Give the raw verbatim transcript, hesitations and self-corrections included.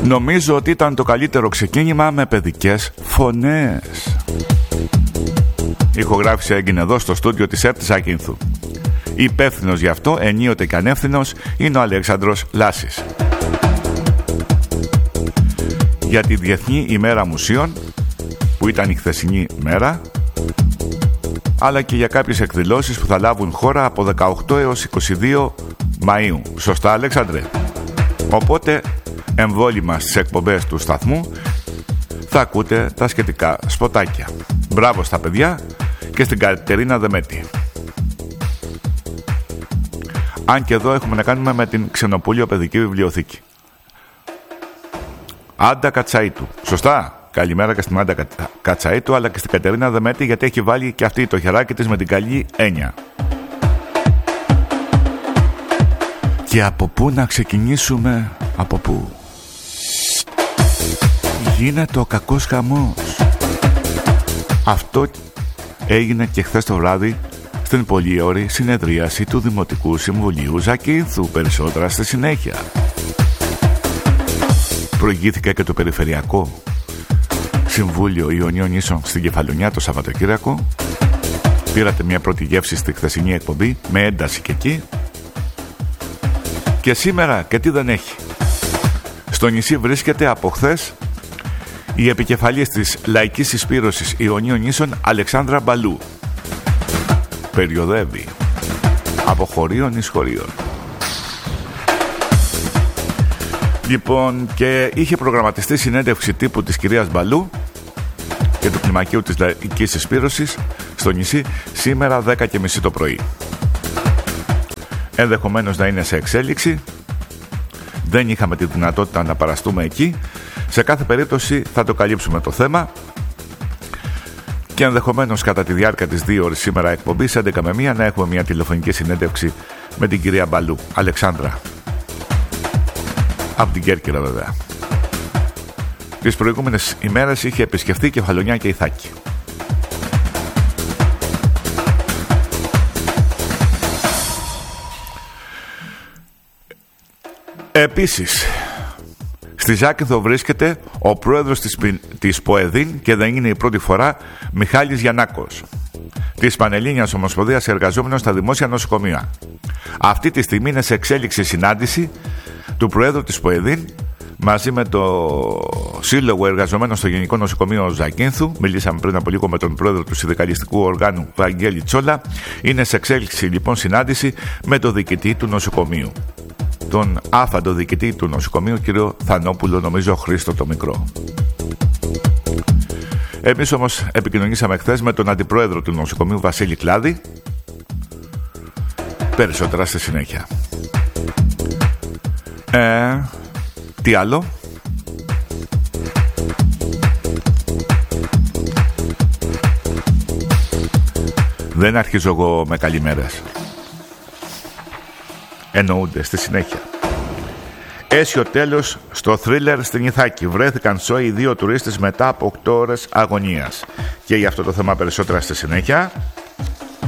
Νομίζω ότι ήταν το καλύτερο ξεκίνημα με παιδικές φωνές. Η ηχογράφηση έγινε εδώ στο στούντιο της ΕΡΤ Ζακίνθου. Υπεύθυνος γι' αυτό, ενίοτε και ανεύθυνος, είναι ο Αλέξανδρος Λάσης. Για τη Διεθνή ημέρα μουσείων, που ήταν η χθεσινή μέρα, αλλά και για κάποιες εκδηλώσεις που θα λάβουν χώρα από δεκαοκτώ έως είκοσι δύο Μαΐου. Σωστά, Αλέξανδρε? Οπότε, εμβόλυμα στις εκπομπές του σταθμού θα ακούτε τα σχετικά σποτάκια. Μπράβο στα παιδιά και στην Κατερίνα Δεμέτη. Αν και εδώ έχουμε να κάνουμε με την Ξενοπούλιο Παιδική Βιβλιοθήκη. Άντα Κατσαΐτου. Σωστά. Καλημέρα και στην Άντα Κατσαΐτου, αλλά και στην Κατερίνα Δεμέτη, γιατί έχει βάλει και αυτή το χεράκι της με την καλή έννοια. Και από πού να ξεκινήσουμε? Από πού? Γίνεται ο κακός χαμός. Αυτό έγινε και χθες το βράδυ στην πολύ ωραία συνεδρίαση του Δημοτικού Συμβουλίου Ζακίνθου. Περισσότερα στη συνέχεια. Προηγήθηκε και το Περιφερειακό Συμβούλιο Ιωνίων Νήσων στην Κεφαλονιά το Σαββατοκύριακο. Πήρατε μια πρώτη γεύση στη χθεσινή εκπομπή με ένταση και εκεί. Και σήμερα και τι δεν έχει? Στο νησί βρίσκεται από χθες η επικεφαλής της Λαϊκής Συσπήρωσης Ιωνίων Νήσων, Αλεξάνδρα Μπαλού. Περιοδεύει από χωρίων εις χωρίων. Λοιπόν, και είχε προγραμματιστεί συνέντευξη τύπου της κυρίας Μπαλού και του κλιμακίου της Λαϊκής Συσπήρωσης στο νησί σήμερα δέκα και μισή το πρωί. Ενδεχομένως να είναι σε εξέλιξη. Δεν είχαμε τη δυνατότητα να παραστούμε εκεί. Σε κάθε περίπτωση θα το καλύψουμε το θέμα και ενδεχομένως κατά τη διάρκεια της δύο ώρες σήμερα εκπομπής έντεκα με μία να έχουμε μια τηλεφωνική συνέντευξη με την κυρία Μπαλού, Αλεξάνδρα, από την Κέρκυρα βέβαια. Τις προηγούμενες ημέρες είχε επισκεφθεί Κεφαλονιά και Ιθάκη. Επίσης, στη Ζάκυνθο βρίσκεται ο πρόεδρος της, της ΠΟΕΔΗΝ και δεν είναι η πρώτη φορά, Μιχάλης Γιαννάκος, της Πανελλήνιας Ομοσπονδίας Εργαζόμενων στα Δημόσια Νοσοκομεία. Αυτή τη στιγμή είναι σε εξέλιξη συνάντηση του πρόεδρου της ΠΟΕΔΗΝ μαζί με το Σύλλογο Εργαζομένων στο Γενικό Νοσοκομείο Ζακίνθου. Μιλήσαμε πριν από λίγο με τον πρόεδρο του συνδικαλιστικού οργάνου Βαγγέλη Τσόλα. Είναι σε εξέλιξη λοιπόν συνάντηση με το διοικητή του νοσοκομείου, τον άφαντο διοικητή του νοσοκομείου, κύριο Θανόπουλο, νομίζω Χρήστο το Μικρό. Εμείς όμως επικοινωνήσαμε χθες με τον αντιπρόεδρο του νοσοκομείου, Βασίλη Κλάδη. Περισσότερα στη συνέχεια. Ε, τι άλλο? Δεν αρχίζω εγώ με καλημέρες. Εννοούνται στη συνέχεια. Έσιο τέλος στο θρίλερ στην Ιθάκη. Βρέθηκαν σόι οι δύο τουρίστες μετά από οκτώ ώρες αγωνίας. Και για αυτό το θέμα περισσότερα στη συνέχεια.